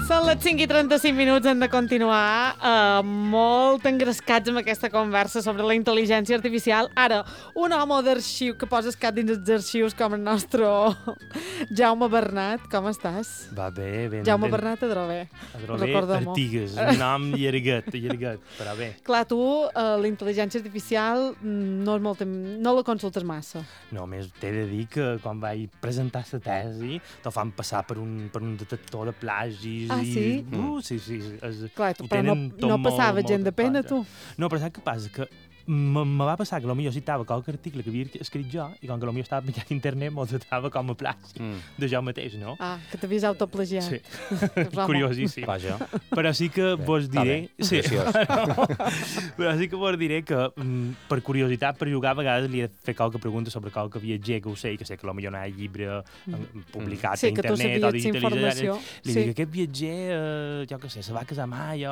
Són les 5:35, hem de continuar molt engrescats amb aquesta conversa sobre la intel·ligència artificial. Ara, un home d'arxiu que poses cap dins els arxius com el nostre Jaume Bernat. Com estàs? Va bé, ben... Jaume Bernat Adrover. Adrover Artigues, un nom llarguet, però bé. Clar, tu, la intel·ligència artificial no la consultes massa. No, més t'he de dir que quan vaig presentar la tesi te fan passar per un detector de plagis. Ah, sí? Sí. Clar, però no passava gent de pena, tu? No, però saps què passa? Que me va passar que potser citava qualque article que havia escrit jo i com que potser estava penjat a internet me'l tratava com a plagi de jo mateix, no? Ah, que t'havies autoplagiat. Sí, curiosíssim. Vaja. Però sí que vos diré... Sí. Però sí que vos diré que per curiositat, per jugar, a vegades li he fet qualque pregunta sobre qualque viatger que ho sé i que sé que potser no hi ha llibre publicat a internet o digital. Li dic, aquest viatger, jo què sé, se va casar mai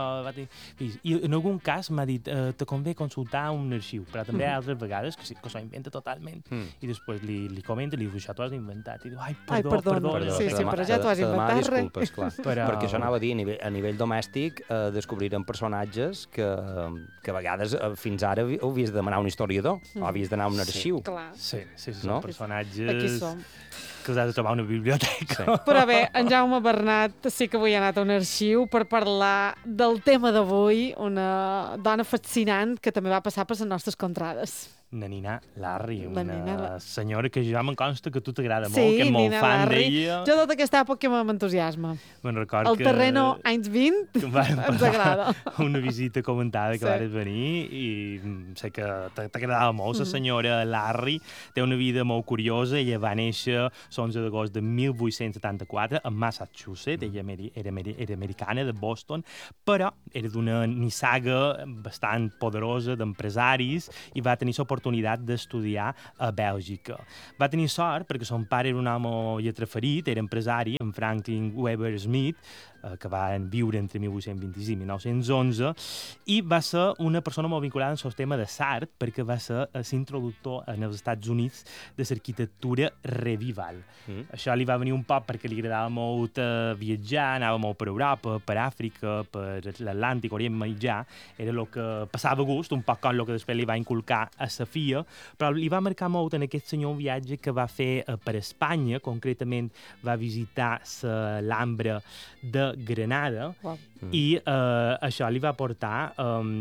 i en algun cas m'ha dit te convé consultar un arxiu, però també hi ha altres vegades que s'ho inventa totalment i després li comenta, li diu, això t'ho has inventat i diu, perdó. Sí, però ja t'ho has inventat res. Disculpes, clar. Perquè això anava a dir, a nivell domèstic descobrirem personatges que a vegades fins ara ho havies de demanar un historiador o havies d'anar a un arxiu. Sí, no? són personatges... Aquí som. Que has de trobar una biblioteca. Sí. Però bé, en Jaume Bernat sí que avui ha anat a un arxiu per parlar del tema d'avui, una dona fascinant que també va passar per les nostres contrades. Nina Larry, una senyora que ja me'n consta que a tu t'agrada molt, que és Nina molt fan Larry. d'ella. Jo tota aquesta època m'entusiasma. Me'n record el terreno anys 20 ens agrada. Una visita comentada que vares venir i sé que t'agradava molt. La senyora Larry té una vida molt curiosa. Ella va néixer l'11 d'agost de 1874 a Massachusetts. Ella era americana, de Boston, però era d'una nissaga bastant poderosa d'empresaris i va tenir l'oportunitat d'estudiar a Bèlgica. Va tenir sort perquè son pare era un home lletraferit, era empresari, en Franklin Weber Smith, que va viure entre 1825 i 1911, i va ser una persona molt vinculada en el tema de l'art perquè va ser l'introductor als Estats Units de l'arquitectura revival. Això li va venir un poc perquè li agradava molt viatjar, anava molt per Europa, per Àfrica, per l'Atlàntic, Orient Mitjà, era el que passava gust, un poc com el que després li va inculcar a sa filla, però li va marcar molt en aquest senyor un viatge que va fer per Espanya, concretament va visitar l'Alhambra de Granada, i això li va portar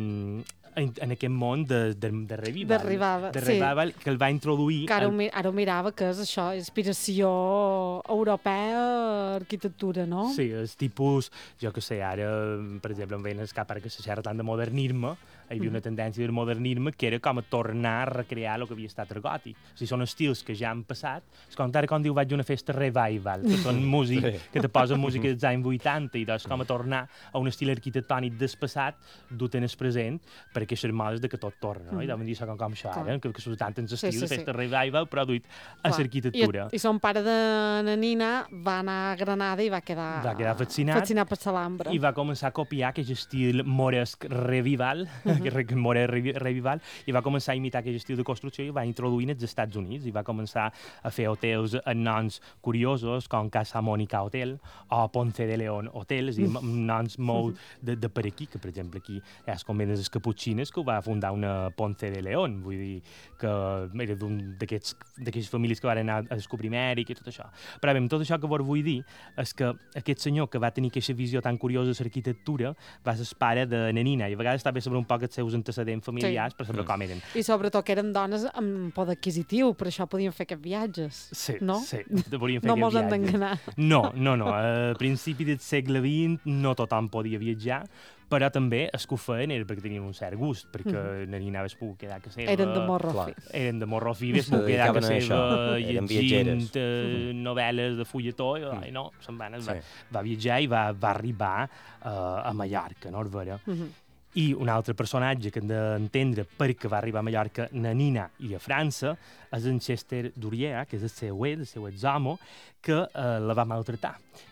en aquest món de revival. De revival, que el va introduir... Que ara ho mirava, que és això, inspiració europea, arquitectura, no? Sí, és tipus, jo que sé, ara, per exemple, em veien cap ara que se xerra tant de modernisme, hi havia una tendència del modernisme que era com a tornar a recrear el que havia estat el gòtic. O sigui, són estils que ja han passat. És com ara quan diu vaig a una festa revival, que són que te posen música dels anys 80 i és com a tornar a un estil arquitectònic del passat dut en el present per aquestes modes de que tot torna, no? I deuen dir això com això ara, que s'usa tant en l'estil de festa revival, però duit a l'arquitectura. I son pare de la Nina va anar a Granada i va quedar fascinat per l'Alhambra. I va començar a copiar aquest estil moresc revival, revival, i va començar a imitar aquest estil de construcció i va introduir als Estats Units i va començar a fer hotels amb noms curiosos com Casa Mónica Hotel o Ponce de León Hotel, és a dir, noms molt de per aquí, que per exemple aquí hi ha els convents dels caputxines que ho va fundar una Ponce de León, vull dir que era d'aquestes famílies que van anar a descobrir Amèrica i tot això. Però bé, amb tot això que vos vull dir és que aquest senyor que va tenir aquesta visió tan curiosa de l'arquitectura va ser el pare de la Nina i a vegades també saber un poc els seus antecedents familiars per saber com eren. I sobretot que eren dones amb poder adquisitiu, per això podien fer aquests viatges, no? Sí, podien fer no aquests viatges. No mos han d'enganar. No. A principi del segle XX no tothom podia viatjar, però també els que ho feien era perquè tenien un cert gust, perquè la Nina hagués pogut quedar a casa seva... Eren de morro fi. Eren de morro fi, hagués pogut quedar a casa seva llegint novel·les de fulletó, i no, se'n va viatjar i va arribar a Mallorca, no? I un altre personatge que hem d'entendre perquè va arribar a Mallorca, na Nina i a França, és en Chester Durier, que és el seu exhome, que la va maltratar.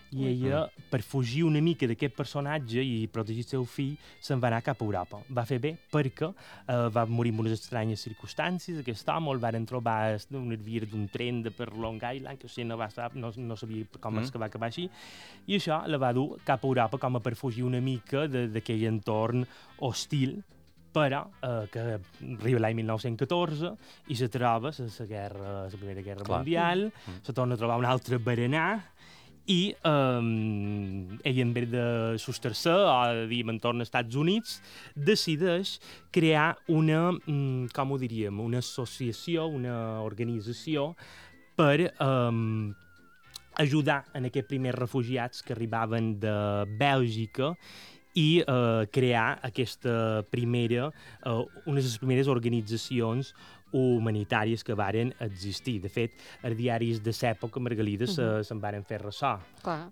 i ella, per fugir una mica d'aquest personatge i protegir el seu fill, se'n va anar cap a Europa. Va fer bé perquè va morir en unes estranyes circumstàncies. Aquest home el van trobar un hervir d'un tren per Long Island, que o sigui, no sabia com és que va acabar així, i això la va dur cap a Europa com a per fugir una mica d'aquell entorn hostil, però que arriba l'any 1914 i se troba la Primera Guerra Mundial, se torna a trobar un altre berenar i ell, en vez de sostar-se o dir entorn als Estats Units, decideix crear una, com ho diríem, una associació, una organització per ajudar en aquests primers refugiats que arribaven de Bèlgica i crear aquesta primera, unes de les primeres organitzacions humanitàries que varen existir. De fet, els diaris de l'època, Margalida, se'n varen fer ressò. Clar,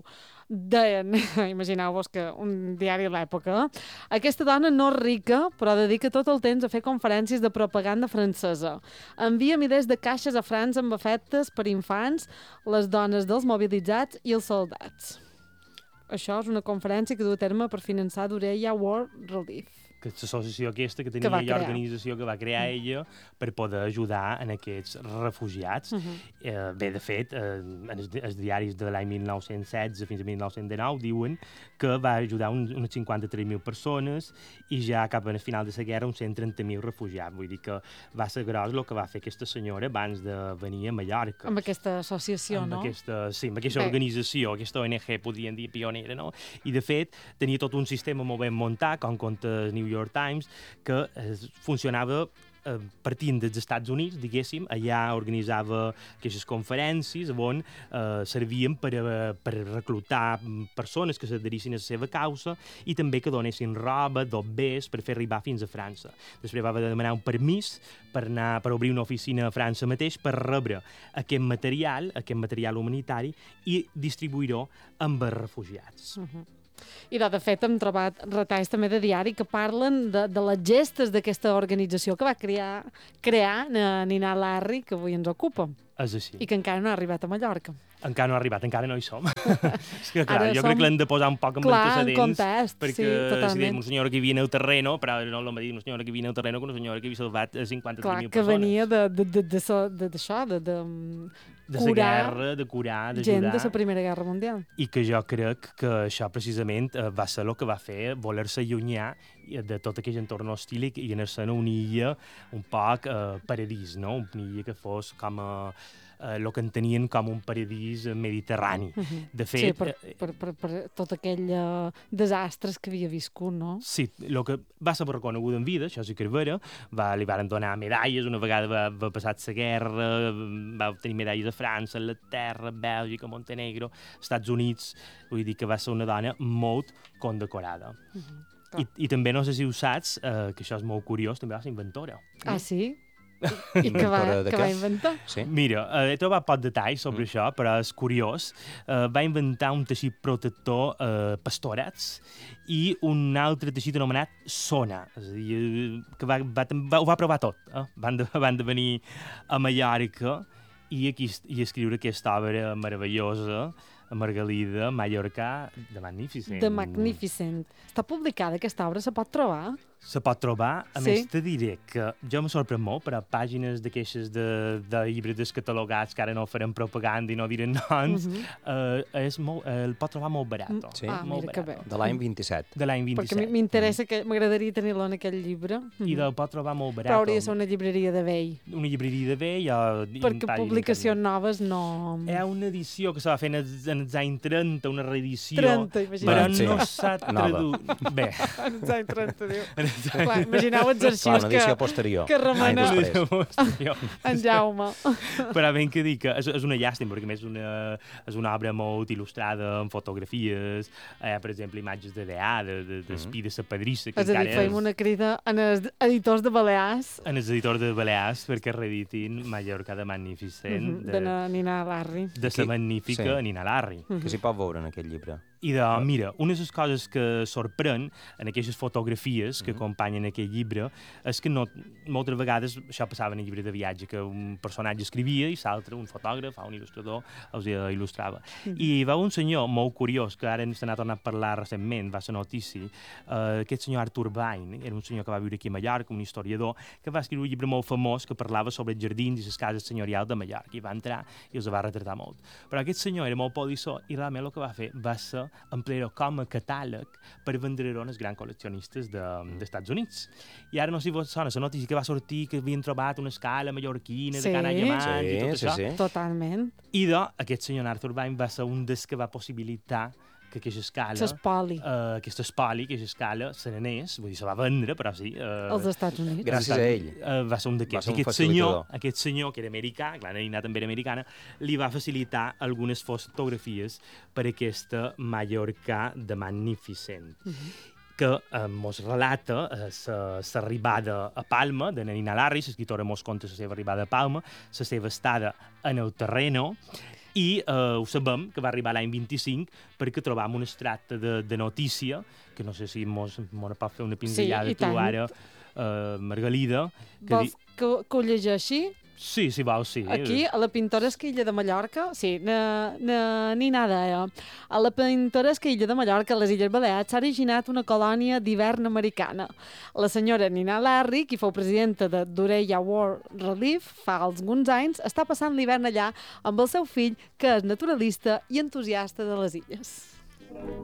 deien, imagineu-vos que un diari a l'època, aquesta dona no és rica, però dedica tot el temps a fer conferències de propaganda francesa. Envia milers de caixes a França amb afectes per infants, les dones dels mobilitzats i els soldats. Això és una conferència que du a terme per finançar d'Orella World Relief. Que l'associació aquesta que tenia i l'organització que va crear ella per poder ajudar en aquests refugiats. Bé, de fet, els diaris de l'any 1916 fins a 1919 diuen que va ajudar unes 53.000 persones i ja cap al final de la guerra uns 130.000 refugiats. Vull dir que va ser gros el que va fer aquesta senyora abans de venir a Mallorca. Amb aquesta associació, no? Amb aquesta organització, aquesta ONG, podríem dir, pionera, no? I, de fet, tenia tot un sistema molt ben muntat, com conta el New York Times, que funcionava partint dels Estats Units, diguéssim, allà organitzava aquestes conferències on servien per reclutar persones que s'adherissin a la seva causa i també que donessin roba, dobbers, per fer arribar fins a França. Després va haver de demanar un permís per obrir una oficina a França mateix per rebre aquest material humanitari i distribuir-ho amb els refugiats. I de fet hem trobat retalls també de diari que parlen de les gestes d'aquesta organització que va crear Nina Larry, que avui ens ocupa. És així. I que encara no ha arribat a Mallorca. Encara no ha arribat, encara no hi som. És que, clar, jo crec que l'hem de posar un poc en antecedents. En context, perquè totalment. Si diem una senyora que vivia en el terreno, però no l'hem dit una senyora que vivia en el terreno que una senyora que havia salvat 53.000 persones. Clar, que venia d'això, de la guerra, de curar, d'ajudar. Gent de la Primera Guerra Mundial. I que jo crec que això precisament va ser el que va fer voler-se allunyar de tot aquell entorn hostil i anar-se'n a una illa un poc paradís, no? Una illa que fos com el que entenien com un paradís mediterrani. De fet... Sí, per tot aquell desastres que havia viscut, no? Sí, el que va ser reconegut en vida, això sí que és vera, li van donar medalles, una vegada va passar la guerra, va obtenir medalles a França, Anglaterra, Bèlgica, Montenegro, Estats Units, vull dir que va ser una dona molt condecorada. I també, no sé si ho saps, que això és molt curiós, també va ser inventora. Ah, sí? I què va inventar? Sí. Mira, he trobat poc detalls sobre això, però és curiós. Va inventar un teixit protector pastorets i un altre teixit anomenat Sona. És a dir, que ho va provar tot. Van de venir a Mallorca i escriure aquesta obra meravellosa, a Margalida, Mallorca, The Magnificent. The Magnificent. Està publicada aquesta obra? Se pot trobar? Se pot trobar. A més, te diré que jo me sorprèn molt, però pàgines d'aquestes de llibres descatalogats que ara no farem propaganda i no diran noms, el pot trobar molt barat. Sí? Mira que bé. De l'any 27. De l'any 27. Perquè m'interessa, que m'agradaria tenir-lo en aquell llibre. I el pot trobar molt barat. Però hauria de ser una llibreria de vell. Una llibreria de vell o... Perquè publicacions noves no... Hi ha una edició que se va fer en els anys 30, una reedició. 30, imagina't. Però no s'ha traduït. Bé. En els anys 30, diu. Clar, imagineu els arxius que remena en Jaume. Però ben que dic que és una llàstima, perquè a més és una obra molt il·lustrada amb fotografies, per exemple, imatges de DA, d'Espí de sa Padrissa. És a dir, fem una crida en els editors de Balears. En els editors de Balears, perquè reeditin Mallorca de Magnificent. De Nina Larry. De sa magnífica Nina Larry. Que s'hi pot veure en aquest llibre. I mira, una de les coses que sorprèn en aquestes fotografies, que acompanya en aquest llibre és que moltes vegades això passava en el llibre de viatge, que un personatge escrivia i l'altre, un fotògraf o un il·lustrador, els il·lustrava. I va un senyor molt curiós, que ara se n'ha tornat a parlar recentment, va ser notícia, aquest senyor Arthur Vine, era un senyor que va viure aquí a Mallorca, un historiador, que va escriure un llibre molt famós que parlava sobre els jardins i les cases senyorials de Mallorca, i va entrar i els va retratar molt. Però aquest senyor era molt polissó i realment el que va fer va ser emplear com a catàleg per vendre-ho als grans col·leccionistes dels Estats Units. I ara no sé si vos sona la notícia que va sortir que havien trobat una escala mallorquina de Can Allemant i tot això. Sí. Totalment. I aquest senyor Arthur Vine va ser un dels que va possibilitar que aquesta escala... L'espoli. Aquesta escala se n'anés, vull dir, se va vendre, però sí. Els Estats Units. Gràcies a ell. Va ser un d'aquests. Aquest senyor, que era americà, clar, la nina també era americana, li va facilitar algunes fotografies per aquesta Mallorca de Magnificent. Que mos relata l'arribada a Palma de Nina Larry, l'escriptora mos conta la seva arribada a Palma, la seva estada en el terreno, i ho sabem, que va arribar l'any 25, perquè trobam un extracte de notícia, que no sé si mos pot fer una pinzellada tu ara, Margalida. Vols que ho llegeixi? Sí, si vols, sí. Aquí, a la pintoresca illa de Mallorca, sí, ni nada, a la pintoresca illa de Mallorca, a les Illes Balears, s'ha originat una colònia d'hivern americana. La senyora Nina Larry, qui fou presidenta de Dureia World Relief fa alguns anys, està passant l'hivern allà amb el seu fill, que és naturalista i entusiasta de les illes.